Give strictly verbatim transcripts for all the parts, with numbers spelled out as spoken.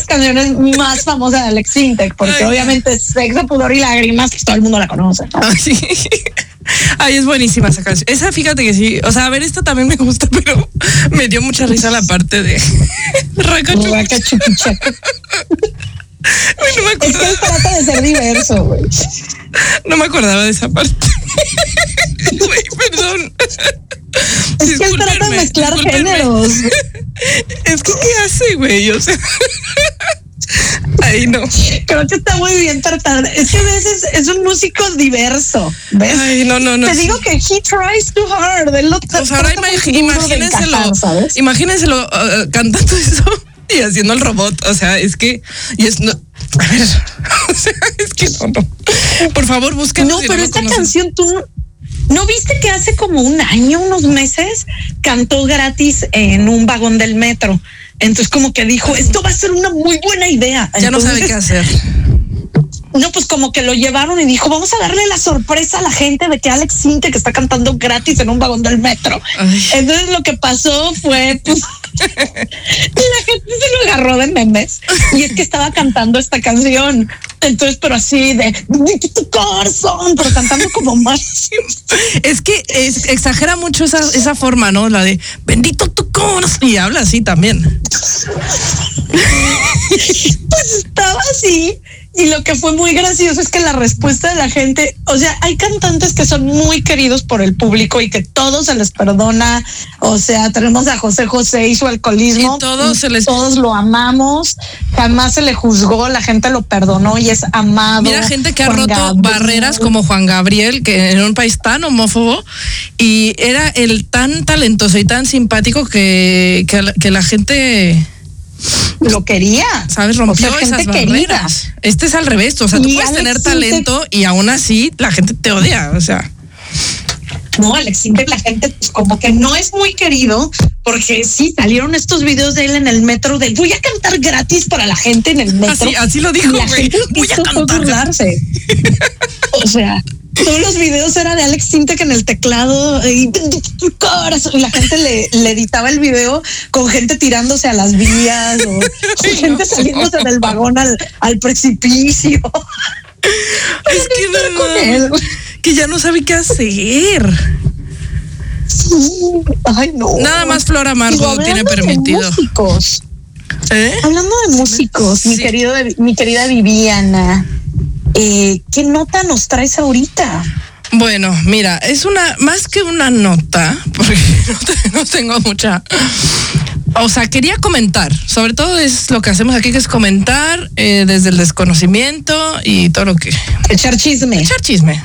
canciones más famosas de Alex Sintek, porque Ay, obviamente no. Sexo, Pudor y Lágrimas, pues todo el mundo la conoce, ¿no? Ay, sí. Ay, es buenísima esa canción. Esa, fíjate que sí. O sea, a ver, esta también me gusta, pero me dio mucha risa la parte de Raca Chupichaca. No me es que él trata de ser diverso, güey. No me acordaba de esa parte. Güey, perdón. Es que él trata de mezclar géneros. Es que, ¿qué hace, güey? O sea... Ay, no. Creo que está muy bien tratado. Es que a veces es un músico diverso, ¿ves? Ay, no, no, no. Te sí. digo que he tries too hard. Él lo pues ahora imag- imagínenselo, encajar, ¿sabes? Imagínenselo uh, cantando eso y haciendo el robot. O sea, es que... Y es, no, a ver, o sea, es que no, no. Por favor, busquen. No, pero no esta conocen. Canción tú... No, ¿No viste que hace como un año, unos meses, cantó gratis en un vagón del metro? Entonces como que dijo, esto va a ser una muy buena idea. Ya Entonces, no sabe qué hacer. No, pues como que lo llevaron y dijo, vamos a darle la sorpresa a la gente de que Alex Sintek está cantando gratis en un vagón del metro. Ay. Entonces lo que pasó fue, pues, la gente se lo agarró de memes y es que estaba cantando esta canción. Entonces, pero así de tu corazón, pero cantando como más. Es que es, exagera mucho esa, esa forma, ¿no? La de bendito tu corazón. Y habla así también. Pues estaba así. Y lo que fue muy gracioso es que la respuesta de la gente, o sea, hay cantantes que son muy queridos por el público y que todo se les perdona. O sea, tenemos a José José y su alcoholismo. Y todos, se les... todos lo amamos, jamás se le juzgó, la gente lo perdonó y es amado. Mira, gente que ha Juan roto Gabriel. barreras como Juan Gabriel, que en un país tan homófobo, y era el tan talentoso y tan simpático que, que, la, que la gente... lo quería, ¿sabes? Rompió o sea, esas barreras. Querida. Este es al revés, o sea, tú y puedes Alex tener talento Sintek, y aún así la gente te odia, o sea. No, Alex Sintek, la gente pues, como que no es muy querido, porque sí, salieron estos videos de él en el metro de voy a cantar gratis para la gente en el metro. Así, así lo dijo, güey. Voy a cantar burlarse. O sea, todos los videos eran de Alex Sintek en el teclado y, y la gente le, le editaba el video con gente tirándose a las vías o con gente saliéndose del vagón al, al precipicio. Es que no, que ya no sabe qué hacer. Sí. Ay, no. Nada más Flor Amargo tiene permitido. Músicos. ¿Eh? Hablando de músicos, sí. mi querido, mi querida Viviana. Eh, ¿Qué nota nos traes ahorita? Bueno, mira, es una, más que una nota, porque no, te, no tengo mucha, o sea, quería comentar, sobre todo es lo que hacemos aquí, que es comentar eh, desde el desconocimiento y todo lo que... Echar chisme. Echar chisme.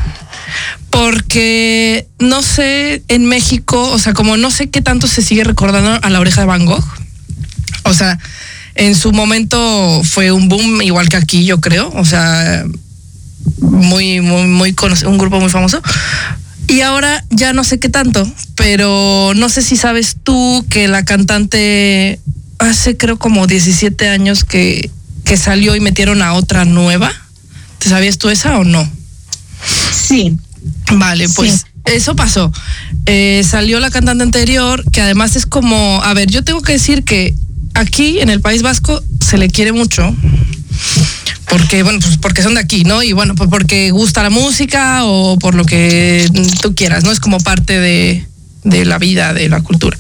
Porque, no sé, en México, o sea, como no sé qué tanto se sigue recordando a La Oreja de Van Gogh, o sea, en su momento fue un boom, igual que aquí, yo creo, o sea... muy, muy, muy conocido, un grupo muy famoso. Y ahora ya no sé qué tanto, pero no sé si sabes tú que la cantante hace creo como diecisiete años que, que salió y metieron a otra nueva. ¿Te sabías tú esa o no? Sí. Vale, pues sí. Eso pasó. Eh, salió la cantante anterior, que además es como, a ver, yo tengo que decir que aquí en el País Vasco se le quiere mucho. Porque, bueno, pues porque son de aquí, ¿no? Y bueno, pues porque gusta la música o por lo que tú quieras, ¿no? Es como parte de, de la vida, de la cultura.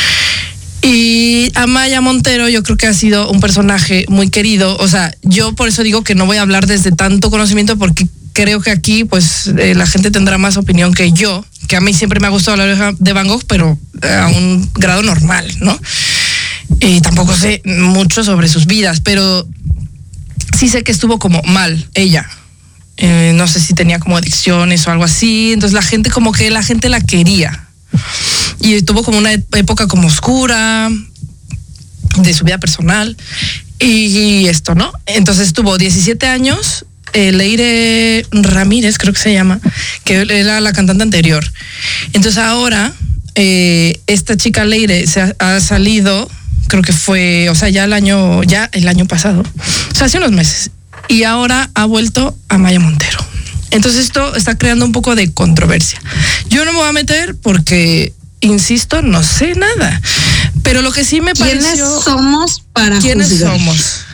Y Amaya Montero yo creo que ha sido un personaje muy querido. O sea, yo por eso digo que no voy a hablar desde tanto conocimiento porque creo que aquí, pues, eh, la gente tendrá más opinión que yo, que a mí siempre me ha gustado La Oreja de Van Gogh, pero a un grado normal, ¿no? Y tampoco sé mucho sobre sus vidas, pero... sí sé que estuvo como mal ella, eh, no sé si tenía como adicciones o algo así, entonces la gente como que la gente la quería y tuvo como una época como oscura de su vida personal y esto, ¿no? Entonces tuvo diecisiete años, eh, Leire Ramírez creo que se llama, que era la cantante anterior. Entonces ahora eh, esta chica Leire se ha, ha salido, creo que fue, o sea, ya el año, ya el año pasado, o sea, hace unos meses, y ahora ha vuelto Amaya Montero. Entonces esto está creando un poco de controversia. Yo no me voy a meter porque, insisto, no sé nada, pero lo que sí me pareció... ¿Quiénes somos para ¿Quiénes juzgar? somos?